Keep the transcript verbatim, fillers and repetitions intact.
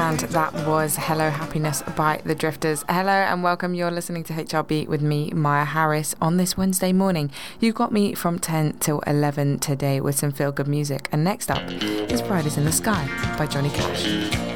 And that was Hello Happiness by The Drifters. Hello and welcome. You're listening to H R B with me, Maya Harris, on this Wednesday morning. You've got me from ten till eleven today with some feel-good music. And next up is Riders in the Sky by Johnny Cash.